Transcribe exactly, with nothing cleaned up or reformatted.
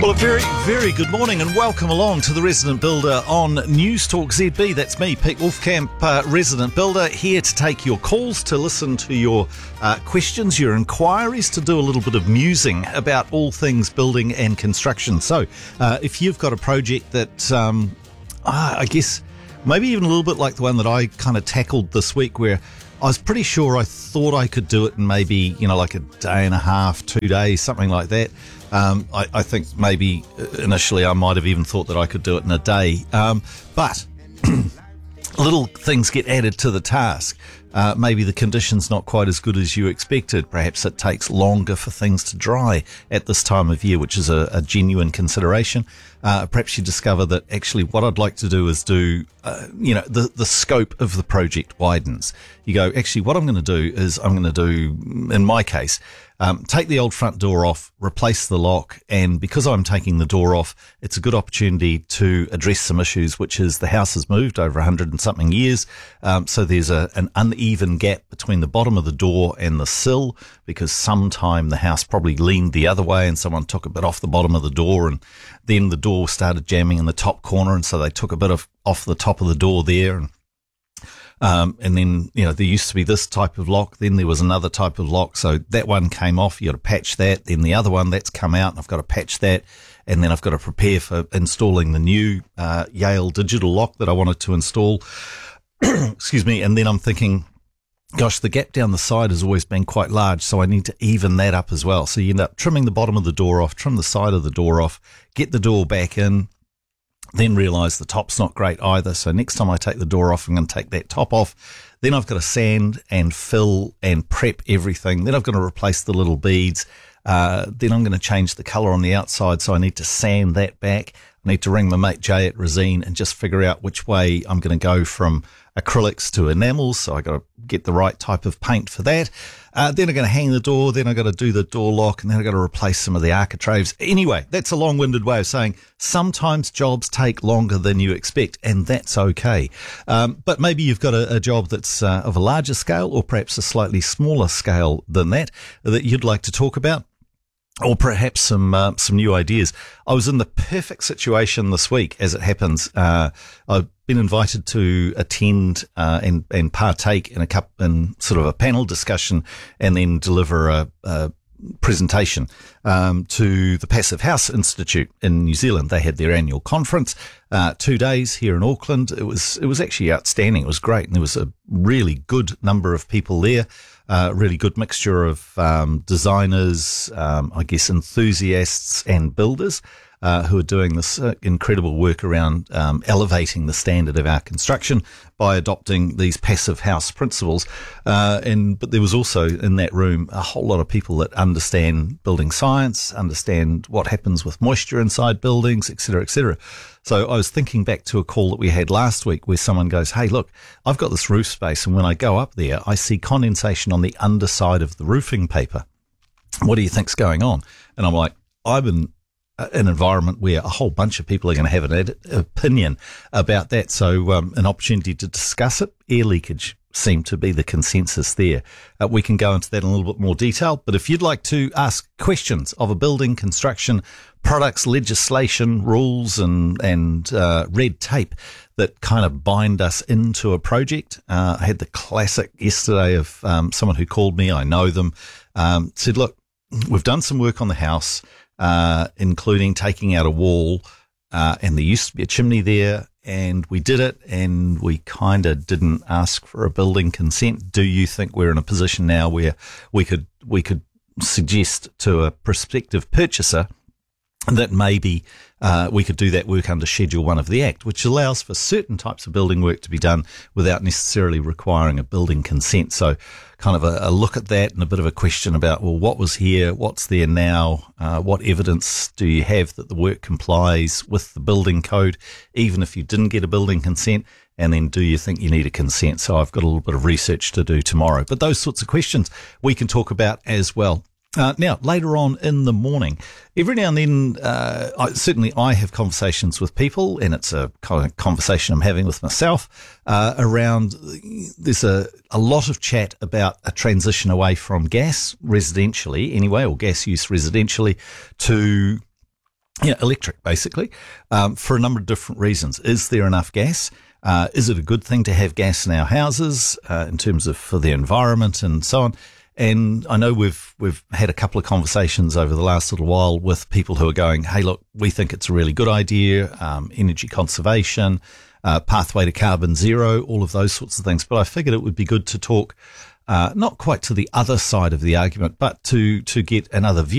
Well, a very, very good morning and welcome along to the Resident Builder on News Talk Z B. That's me, Pete Wolfcamp, uh, Resident Builder, here to take your calls, to listen to your uh, questions, your inquiries, to do a little bit of musing about all things building and construction. So, uh, if you've got a project that, um, uh, I guess, maybe even a little bit like the one that I kind of tackled this week, where I was pretty sure I thought I could do it in maybe, you know, like a day and a half, two days, something like that. Um, I, I think maybe initially I might have even thought that I could do it in a day. Um, but little things get added to the task. Uh, maybe the condition's not quite as good as you expected. Perhaps it takes longer for things to dry at this time of year, which is a, a genuine consideration. Uh, perhaps you discover that actually what I'd like to do is do, uh, you know, the, the scope of the project widens. You go, actually, what I'm going to do is I'm going to do, in my case, um, take the old front door off, replace the lock, and because I'm taking the door off, it's a good opportunity to address some issues, which is the house has moved over a hundred and something years. Um, so there's a, an uneven gap between the bottom of the door and the sill, because sometime the house probably leaned the other way and someone took a bit off the bottom of the door, and then the door started jamming in the top corner, and so they took a bit of off the top of the door there, and Um, and then, you know, there used to be this type of lock, then there was another type of lock, so that one came off, you got to patch that, then the other one, that's come out, and I've got to patch that, and then I've got to prepare for installing the new uh, Yale digital lock that I wanted to install. Excuse me, and then I'm thinking, gosh, the gap down the side has always been quite large, so I need to even that up as well. So you end up trimming the bottom of the door off, trim the side of the door off, get the door back in, then realise the top's not great either. So next time I take the door off, I'm going to take that top off. Then I've got to sand and fill and prep everything. Then I've got to replace the little beads. Uh, then I'm going to change the colour on the outside, so I need to sand that back. I need to ring my mate Jay at Resine and just figure out which way I'm going to go from acrylics to enamels, so I got to get the right type of paint for that. Uh, then I'm going to hang the door, then I've got to do the door lock, and then I've got to replace some of the architraves. Anyway, that's a long-winded way of saying sometimes jobs take longer than you expect, and that's okay. Um, but maybe you've got a, a job that's uh, of a larger scale, or perhaps a slightly smaller scale than that, that you'd like to talk about. Or perhaps some uh, some new ideas. I was in the perfect situation this week, as it happens. Uh, I've been invited to attend uh, and and partake in a cup in sort of a panel discussion, and then deliver a, a presentation um, to the Passive House Institute in New Zealand. They had their annual conference, uh, two days here in Auckland. It was it was actually outstanding. It was great, and there was a really good number of people there. Uh, really good mixture of um, designers, um, I guess enthusiasts and builders uh, who are doing this uh, incredible work around um, elevating the standard of our construction by adopting these passive house principles. Uh, and but there was also in that room a whole lot of people that understand building science, understand what happens with moisture inside buildings, et cetera, et cetera. So I was thinking back to a call that we had last week where someone goes, hey, look, I've got this roof space, and when I go up there, I see condensation on the underside of the roofing paper. What do you think's going on? And I'm like, I'm in an environment where a whole bunch of people are going to have an ed- opinion about that. So um, an opportunity to discuss it. Air leakage seemed to be the consensus there. Uh, we can go into that in a little bit more detail. But if you'd like to ask questions of a building, construction, products, legislation, rules, and and uh, red tape that kind of bind us into a project. Uh, I had the classic yesterday of um, someone who called me. I know them. Um, said, look, we've done some work on the house, uh, including taking out a wall, uh, and there used to be a chimney there, and we did it, and we kind of didn't ask for a building consent. Do you think we're in a position now where we could we could suggest to a prospective purchaser that maybe uh, we could do that work under Schedule one of the Act, which allows for certain types of building work to be done without necessarily requiring a building consent? So kind of a, a look at that, and a bit of a question about, well, what was here, what's there now, uh, what evidence do you have that the work complies with the building code, even if you didn't get a building consent? And then do you think you need a consent? So I've got a little bit of research to do tomorrow. But those sorts of questions we can talk about as well. Uh, now, later on in the morning, every now and then, uh, I, certainly I have conversations with people, and it's a kind of conversation I'm having with myself uh, around, there's a, a lot of chat about a transition away from gas residentially anyway, or gas use residentially, to Yeah, electric, basically, um, for a number of different reasons. Is there enough gas? Uh, is it a good thing to have gas in our houses uh, in terms of for the environment and so on? And I know we've we've had a couple of conversations over the last little while with people who are going, hey, look, we think it's a really good idea, um, energy conservation, uh, pathway to carbon zero, all of those sorts of things. But I figured it would be good to talk uh, not quite to the other side of the argument, but to to get another view.